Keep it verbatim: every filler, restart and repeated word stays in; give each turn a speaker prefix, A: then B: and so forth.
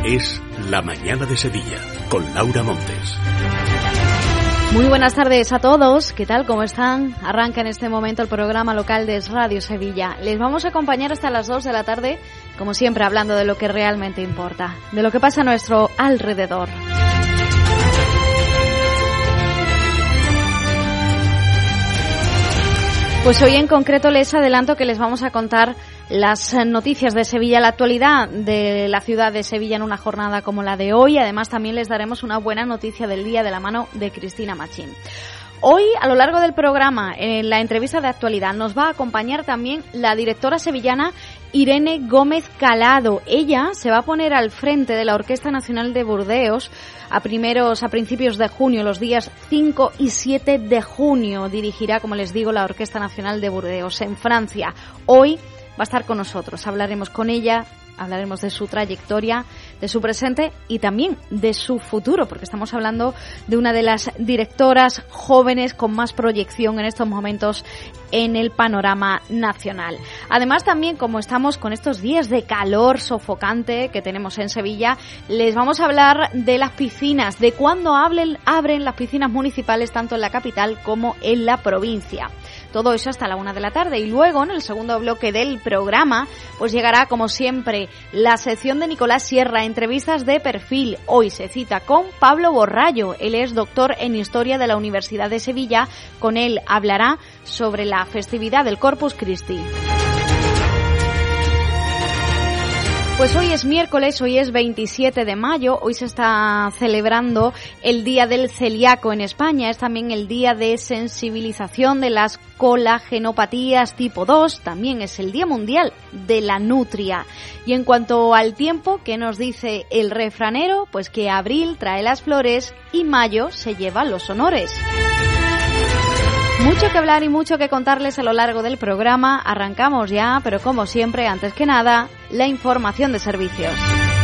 A: es La Mañana de Sevilla, con Laura Montes.
B: Muy buenas tardes a todos, ¿qué tal? ¿Cómo están? Arranca en este momento el programa local de Radio Sevilla. Les vamos a acompañar hasta las dos de la tarde, como siempre, hablando de lo que realmente importa, de lo que pasa a nuestro alrededor. Pues hoy en concreto les adelanto que les vamos a contar las noticias de Sevilla, la actualidad de la ciudad de Sevilla en una jornada como la de hoy. Además, también les daremos una buena noticia del día de la mano de Cristina Machín. Hoy, a lo largo del programa, en la entrevista de actualidad, nos va a acompañar también la directora sevillana Irene Gómez Calado. Ella se va a poner al frente de la Orquesta Nacional de Burdeos a primeros, a principios de junio, los días cinco y siete de junio. Dirigirá, como les digo, la Orquesta Nacional de Burdeos en Francia. Hoy va a estar con nosotros, hablaremos con ella, hablaremos de su trayectoria, de su presente y también de su futuro, porque estamos hablando de una de las directoras jóvenes con más proyección en estos momentos en el panorama nacional. Además, también, como estamos con estos días de calor sofocante que tenemos en Sevilla, les vamos a hablar de las piscinas, de cuándo abren, abren las piscinas municipales tanto en la capital como en la provincia. Todo eso hasta la una de la tarde. Y luego, en el segundo bloque del programa, pues llegará, como siempre, la sección de Nicolás Sierra, entrevistas de perfil. Hoy se cita con Pablo Borrallo. Él es doctor en Historia de la Universidad de Sevilla. Con él hablará sobre la festividad del Corpus Christi. Pues hoy es miércoles, hoy es veintisiete de mayo, hoy se está celebrando el Día del Celíaco en España, es también el Día de Sensibilización de las Colagenopatías tipo dos, también es el Día Mundial de la Nutria. Y en cuanto al tiempo, ¿qué nos dice el refranero? Pues que abril trae las flores y mayo se lleva los honores. Mucho que hablar y mucho que contarles a lo largo del programa. Arrancamos ya, pero como siempre, antes que nada, la información de servicios.